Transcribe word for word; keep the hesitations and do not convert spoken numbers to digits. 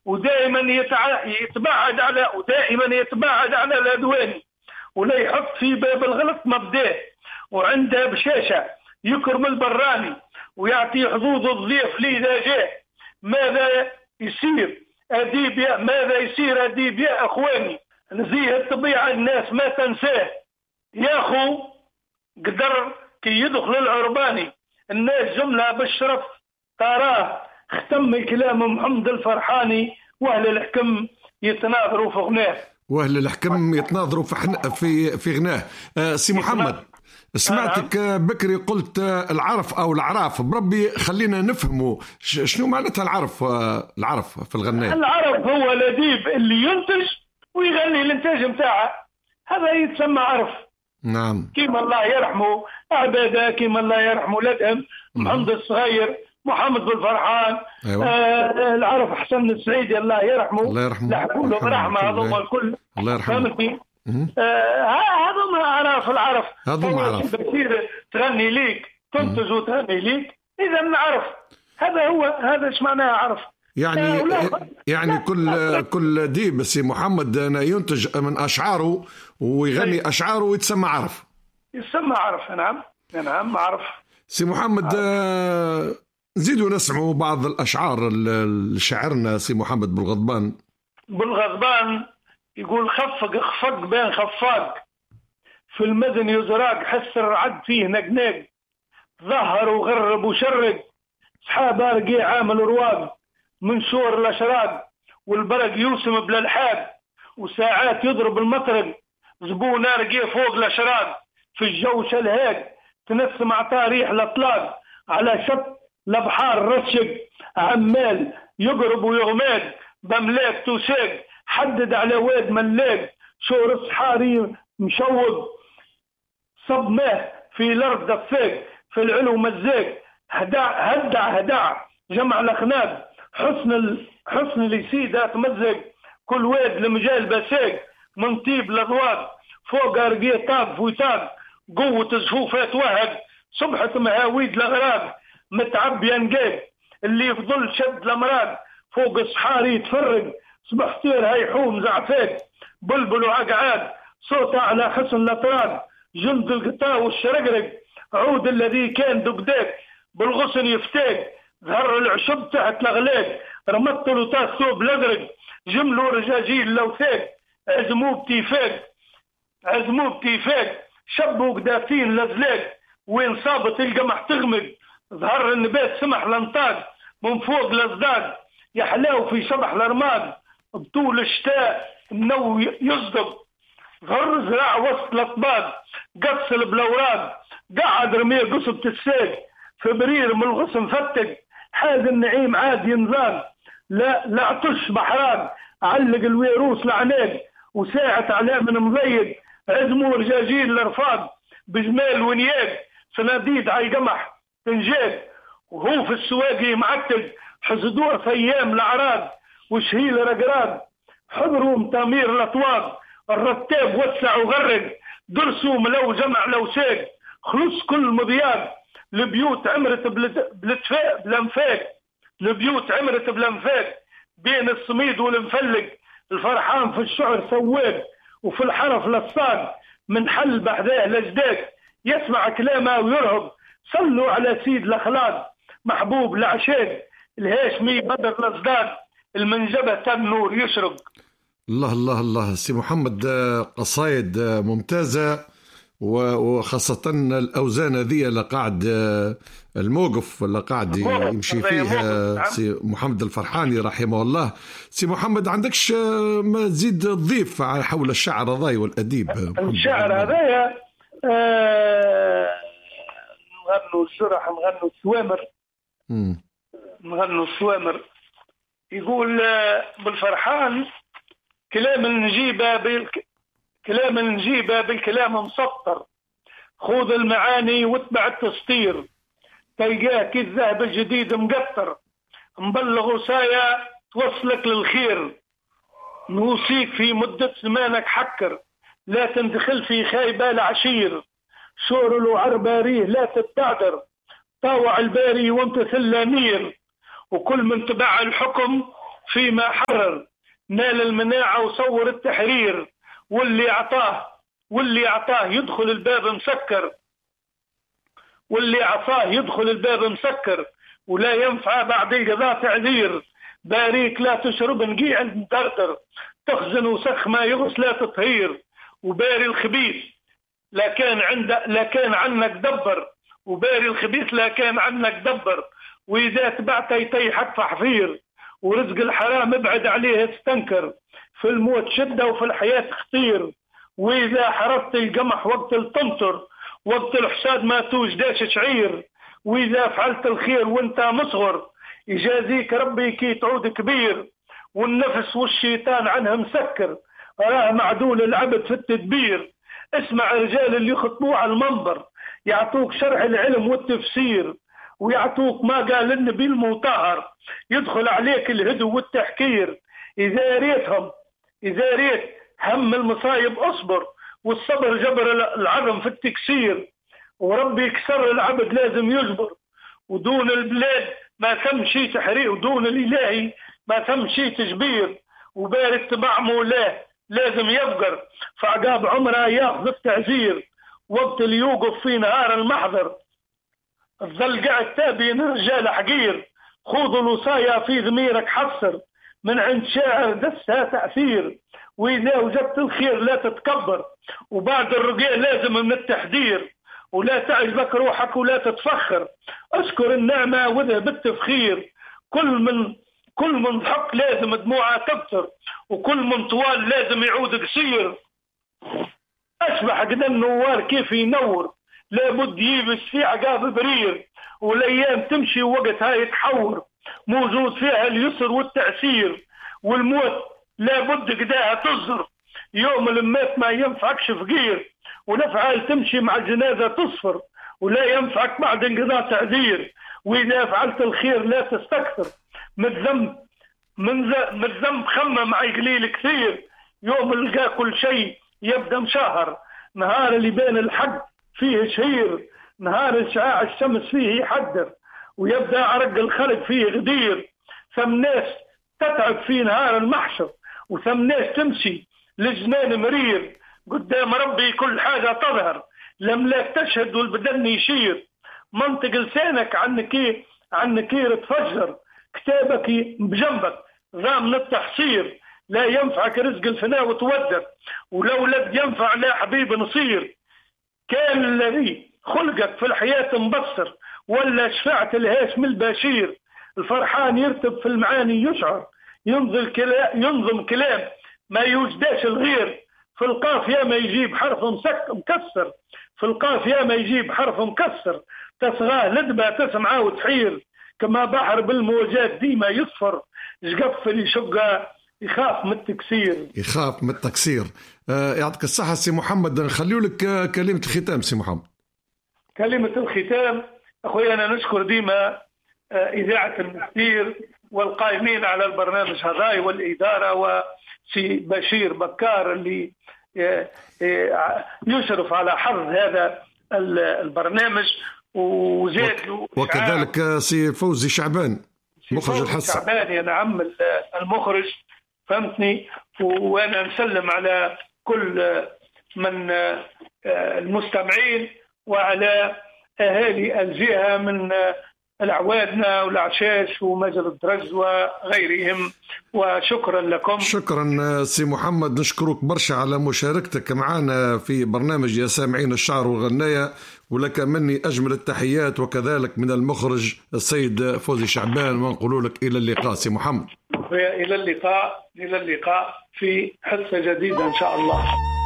ودائما يتع... يتباعد على ودائما يتباعد على العدواني، ولا يحط في باب الغلط مبداه، وعنده بشاشة يكرم البراني ويعطي حظوظ الضيف لي إذا جاء. ماذا يصير أديب يا ماذا يصير أديب يا أخواني؟ نزيه الطبيعة الناس ما تنساه يا أخو، قدر كي يدخل العرباني الناس جملة بالشرف تراه. ختم الكلام محمد الفرحاني، وأهل الحكم يتناظروا في غناه. وأهل الحكم يتناظروا في في في غناه. آه سي محمد، سمعتك بكري قلت العرف أو العراف، بربي خلينا نفهموا شنو معناتها العرف. العرف في الغناء، العرف هو الأديب اللي ينتج ويغني الانتاج متاعه، هذا يتسمى عرف. نعم. كيما الله يرحمه عبادة، كيما الله يرحمه لدهم محمد الصغير، محمد بالفرحان. أيوة. آه العرف حسن السعيدي الله يرحمه، الله يرحمه، لحقوا له برحمة هذوما الكل، الله يرحمه. هذا ما عرف العرف، هذا ما عرف بصير تغني ليك تنتج وتغني ليك، إذا نعرف هذا هو، هذا ايش معناه عرف. يعني آه يعني لا كل لا كل ديب سي محمد ينتج من أشعاره ويغني لا. أشعاره ويتسمى عرف، يسمى عرف. نعم نعم عرف. سي محمد آه نزيدوا نسمعوا بعض الأشعار لشاعرنا سي محمد بالغضبان. بالغضبان يقول خفق خفق بين خفاق، في المدن يزراق حسر عد فيه نقناق، ظهر وغرب وشرق، صحاب ارقي عامل رواق، من شور الاشراق والبرق يوسم بالالحاد، وساعات يضرب المطرق، زبون ارقي فوق الاشراق، في الجو شلهاق تنسم عطاه ريح الاطلاق، على شط الابحار رشق، عمال يقرب ويغماق، بملاك توساق حدد على واد ملاق، شور صحاري مشوق، صب ماه في الارض دفاق، في العلو مزاق، هدع هدع هدع جمع الاخناق، حسن ال... حسن اليسيدة تمزق، كل واد لمجال بساق، من طيب الاضواق، فوق ارقيه طاق ويطاق، قوة زفوفات وهق، صبحة مهاويد الاغراق، متعبي انقاق، اللي يفضل شد الامراض، فوق صحاري يتفرق، صبح طير هيحوم زعفاق، بلبل وعقعاد، صوت على حسن الاطراق، جند القطاع والشرقرق، عود الذي كان دقداق، بالغصن يفتاق، ظهر العشب تحت الاغلاق، رمت له طاس ثوب الازرق، جملوا رجاجيل لوثاق، عزموه بتيفاق عزموه بتيفاق، شبوا قدافين لزلاق، وين صابت القمح تغمق، ظهر النبات سمح لنطاق، من فوق الازداق، يحلاو في شبح الارماق، بطول الشتاء النو يصدق، ظهر زراع وسط الاطباق، قصل بالاوراق، قعد رميه قصبة الساق، فبرير من الغصن فتق، حاز النعيم عاد ينزاق، لا لا عطش بحراق، علق الويروس لعناق، وساعة على من مضيق، عزموا رجاجيل الارفاق، بجمال ونياق، صناديد على القمح تنجاق، وهو في السواقي معتق، حزدوه في ايام الاعراض، وشهيل رقراق، حضروا مطامير الاطواق، الرتاب وسع وغرق، درسوا ملو جمع لو ساق، خلص كل مضياق، البيوت عمرت بالاتفاق بالانفاق، البيوت عمرت بالانفاق، بين الصميد والمفلق، الفرحان في الشعر سواق، وفي الحرف لصاق، من حل بحذاه لجداك، يسمع كلامه ويرهب، صلوا على سيد الاخلاق، محبوب العشاق، الهاشمي بدر الاصداق، المنجبة النور يشرق. الله الله الله سي محمد، قصايد ممتازة، وخاصة الأوزان ذي اللي قاعد الموقف اللي قاعد يمشي فيه سي محمد الفرحاني رحمه الله. سي محمد، عندكش ما تزيد تضيف حول الشعر هذاي والأديب؟ الشعر هذايا آه نغنوا الجرح، نغنوا السوامر، نغنوا السوامر. يقول بالفرحان كلام نجيبه بالك... كلام نجيبه بالكلام مسطر، خذ المعاني واتبع التسطير، تلقاه كالذهب الجديد مقطر، مبلغ وصايا توصلك للخير، نوصيك في مدة زمانك حكر، لا تندخل في خايبة العشير، شور له عرباريه لا تتعذر، طاوع الباري وامتثل نير، وكل من تبع الحكم فيما حرر نال المناعة وصور التحرير، واللي أعطاه واللي أعطاه يدخل الباب مسكر، واللي أعطاه يدخل الباب مسكر، ولا ينفع بعد قضاء تعذير. باريك لا تشرب نقيع مدردر، تخزن وسخ ما يغس لا تطهير. وباري الخبيث لا كان عند لا كان عنك دبر، وباري الخبيث لا كان عنك دبر. وإذا تبعت يطيحك في حفير، ورزق الحرام ابعد عليه استنكر. في الموت شدة وفي الحياة خطير، وإذا حرصت القمح وقت التمطر، وقت الحساد ما توجداش شعير. وإذا فعلت الخير وانت مصغر، يجازيك ربي كي تعود كبير. والنفس والشيطان عنها مسكر، راه معدول العبد في التدبير. اسمع رجال اللي يخطبوه على المنبر، يعطوك شرح العلم والتفسير، ويعطوك ما قال النبي المطهر. يدخل عليك الهدو والتحكير. إذا ريتهم إذا ريت هم المصايب أصبر، والصبر جبر العظم في التكسير. وربي يكسر العبد لازم يجبر، ودون البلاد ما تمشي تحرير، ودون الإلهي ما تمشي تجبير. وبارك تبع مولاه لازم يفقر، فعقاب عمره ياخذ التعزير. وقت اللي يوقف في نهار المحضر، الظل قاعد تابين الرجال حقير. خوض الوصايا في ضميرك حصر، من عند شاعر دسها تأثير. وإذا وجدت الخير لا تتكبر، وبعد الرقيع لازم من التحذير. ولا تعجبك روحك ولا تتفخر، اذكر النعمة واذهب التفخير. كل من كل من حق لازم دموعه تبتر، وكل من طوال لازم يعود قصير. أشبح قد النوار كيف ينور، لابد يبس في عقاب برير. والأيام تمشي ووقتها يتحور، موجود فيها اليسر والتعسير. والموت لابد قداها تصدر، يوم المات ما ينفعكش فقير. والأفعال تمشي مع الجنازة تصفر، ولا ينفعك بعد انقضاء تعذير. وإذا فعلت الخير لا تستكثر، من الذنب من الذنب خمم معي قليل كثير. يوم القى كل شيء يبدأ مشاهر، نهار اللي بين الحق فيه شهير. نهار شعاع الشمس فيه يحدر، ويبدأ عرق الخلق فيه غدير. ثم ناس تتعب في نهار المحشر، وثم ناس تمشي لجنان مرير. قدام ربي كل حاجة تظهر، الأملاك تشهد والبدن يشير. منطق لسانك عن نكير عن نكير تفجر، كتابك بجنبك ضامن التحصير. لا ينفعك رزق الفناء وتودر، ولو لد ينفع لا حبيب نصير. كان الذي خلقك في الحياة مبصر، ولا شفعت الهاشم البشير. الفرحان يرتب في المعاني يشعر، ينظم كلام, ينظم كلام ما يوجداش الغير. في القاف يا ما يجيب حرف مسك مكسر، في القاف يا ما يجيب حرف مكسر. تصغاه لدبة تسمعه وتحير، كما بحر بالموجات ديما يصفر. جقفل يشقه يخاف من التكسير يخاف من التكسير. آه يعطيك الصحة سي محمد. نخليو لك كلمة الختام سي محمد. كلمة الختام أخوي، أنا نشكر ديما إذاعة المثير والقائمين على البرنامج هذا والإدارة، وسي بشير بكار اللي يشرف على حفظ هذا البرنامج. وزاد وكذلك سي فوزي شعبان مخرج الحصة. شعبان يا نعم المخرج، فهمتني. وأنا نسلم على كل من المستمعين وعلى أهالي الجهة من العوادنا والعشاش ومجل الدرج وغيرهم، وشكرا لكم. شكرا سي محمد، نشكرك برشا على مشاركتك معنا في برنامج يا سامعين الشعر والغناية، ولك مني أجمل التحيات، وكذلك من المخرج السيد فوزي شعبان، ونقول لك إلى اللقاء سي محمد. إلى اللقاء إلى اللقاء في حصة جديدة إن شاء الله.